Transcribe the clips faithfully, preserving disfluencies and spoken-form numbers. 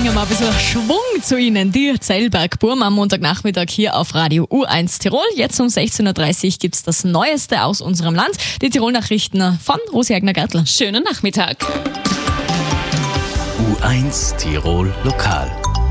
bringen wir ein bisschen Schwung zu Ihnen. Die Zellberg-Burm am Montagnachmittag hier auf Radio U eins Tirol. Jetzt um sechzehn Uhr dreißig gibt es das Neueste aus unserem Land. Die Tirol-Nachrichten von Rosi Egner-Gertl. Schönen Nachmittag. U eins Tirol Lokal.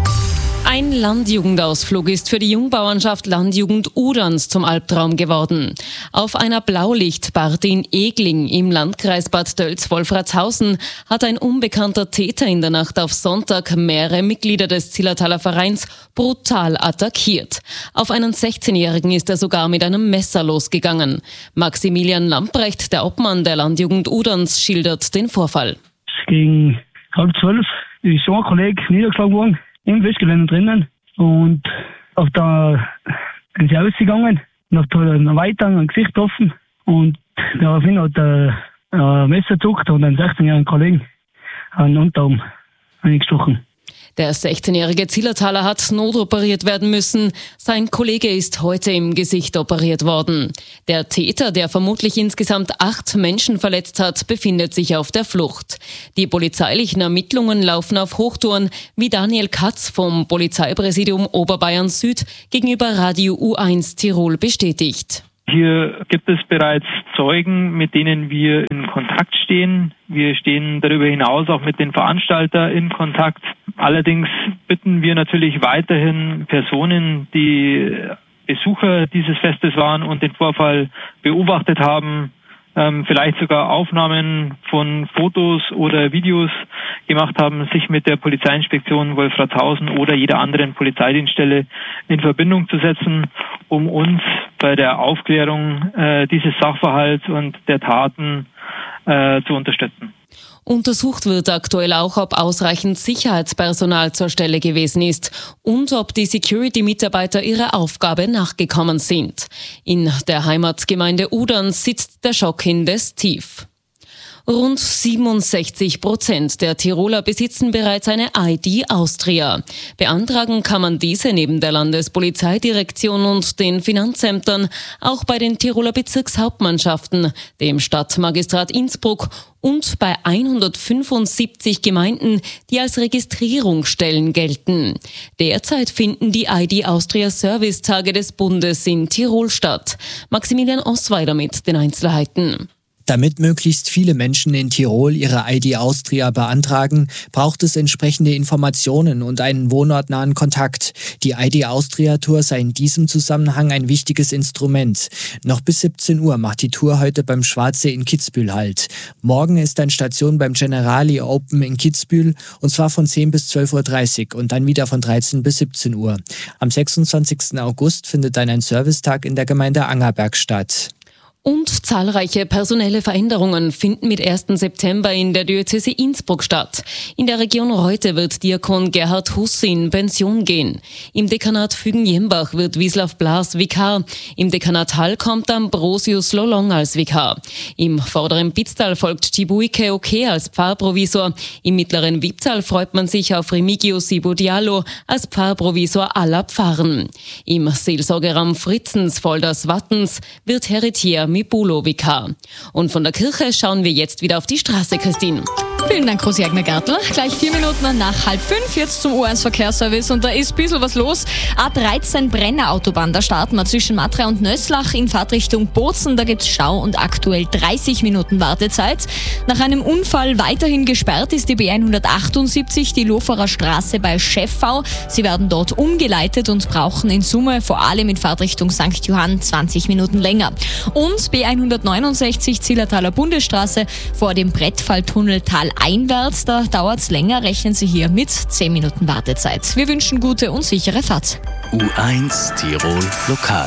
Ein Landjugendausflug ist für die Jungbauernschaft Landjugend Uderns zum Albtraum geworden. Auf einer Blaulichtparty in Egling im Landkreis Bad Tölz-Wolfratshausen hat ein unbekannter Täter in der Nacht auf Sonntag mehrere Mitglieder des Zillertaler Vereins brutal attackiert. Auf einen sechzehnjährigen ist er sogar mit einem Messer losgegangen. Maximilian Lamprecht, der Obmann der Landjugend Uderns, schildert den Vorfall. Gegen halb zwölf ist ein Kollege niedergeschlagen worden. Im Festgelände drinnen und auf der sind sie ausgegangen und auf der weiter ein Gesicht offen und daraufhin hat er ein Messer gezuckt und einen sechzehnjährigen Kollegen einen Unterarm eingestochen. Der sechzehnjährige Zillertaler hat notoperiert werden müssen. Sein Kollege ist heute im Gesicht operiert worden. Der Täter, der vermutlich insgesamt acht Menschen verletzt hat, befindet sich auf der Flucht. Die polizeilichen Ermittlungen laufen auf Hochtouren, wie Daniel Katz vom Polizeipräsidium Oberbayern Süd gegenüber Radio U eins Tirol bestätigt. Hier gibt es bereits Zeugen, mit denen wir in Kontakt stehen. Wir stehen darüber hinaus auch mit den Veranstaltern in Kontakt. Allerdings bitten wir natürlich weiterhin Personen, die Besucher dieses Festes waren und den Vorfall beobachtet haben, ähm, vielleicht sogar Aufnahmen von Fotos oder Videos gemacht haben, sich mit der Polizeiinspektion Wolfratshausen oder jeder anderen Polizeidienststelle in Verbindung zu setzen, um uns bei der Aufklärung äh, dieses Sachverhalts und der Taten äh, zu unterstützen. Untersucht wird aktuell auch, ob ausreichend Sicherheitspersonal zur Stelle gewesen ist und ob die Security-Mitarbeiter ihrer Aufgabe nachgekommen sind. In der Heimatgemeinde Uderns sitzt der Schock indes tief. Rund siebenundsechzig Prozent der Tiroler besitzen bereits eine I D Austria. Beantragen kann man diese neben der Landespolizeidirektion und den Finanzämtern auch bei den Tiroler Bezirkshauptmannschaften, dem Stadtmagistrat Innsbruck und bei hundertfünfundsiebzig Gemeinden, die als Registrierungsstellen gelten. Derzeit finden die I D Austria Servicetage des Bundes in Tirol statt. Maximilian Osweider mit den Einzelheiten. Damit möglichst viele Menschen in Tirol ihre I D Austria beantragen, braucht es entsprechende Informationen und einen wohnortnahen Kontakt. Die I D Austria Tour sei in diesem Zusammenhang ein wichtiges Instrument. Noch bis siebzehn Uhr macht die Tour heute beim Schwarzsee in Kitzbühel Halt. Morgen ist eine Station beim Generali Open in Kitzbühel und zwar von zehn bis zwölf Uhr dreißig und dann wieder von dreizehn bis siebzehn Uhr. Am sechsundzwanzigsten August findet dann ein Servicetag in der Gemeinde Angerberg statt. Und zahlreiche personelle Veränderungen finden mit ersten September in der Diözese Innsbruck statt. In der Region Reute wird Diakon Gerhard Huss in Pension gehen. Im Dekanat Fügen-Jembach wird Wislav Blas Vikar. Im Dekanat Hall kommt Ambrosius Lolong als Vikar. Im vorderen Pitztal folgt Chibuike Oke als Pfarrprovisor. Im mittleren Wipptal freut man sich auf Remigio Sibo Diallo als Pfarrprovisor aller Pfarren. Im Seelsorgeraum Fritzens Volders Wattens wird Heretier Mibulo Vikar. Und von der Kirche schauen wir jetzt wieder auf die Straße, Christine. Vielen Dank, Rosi Egner-Gertl. Gleich vier Minuten nach halb fünf, jetzt zum U eins Verkehrsservice und da ist ein bisschen was los. A dreizehn Brenner-Autobahn, da starten wir zwischen Matra und Nöslach in Fahrtrichtung Bozen. Da gibt's Stau und aktuell dreißig Minuten Wartezeit. Nach einem Unfall weiterhin gesperrt ist die B hundertachtundsiebzig, die Loferer Straße bei Schäffau. Sie werden dort umgeleitet und brauchen in Summe vor allem in Fahrtrichtung Sankt Johann zwanzig Minuten länger. Und B hundertneunundsechzig Zillertaler Bundesstraße vor dem Brettfalltunnel Tal einwärts, da dauert's länger, rechnen Sie hier mit zehn Minuten Wartezeit. Wir wünschen gute und sichere Fahrt. U eins Tirol Lokal.